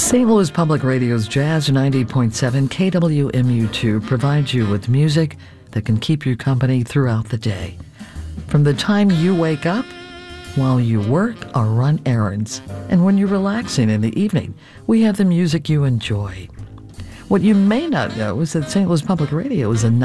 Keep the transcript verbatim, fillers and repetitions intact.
Saint Louis Public Radio's Jazz ninety point seven K W M U two provides you with music that can keep you company throughout the day. From the time you wake up, while you work or run errands, and when you're relaxing in the evening, we have the music you enjoy. What you may not know is that Saint Louis Public Radio is a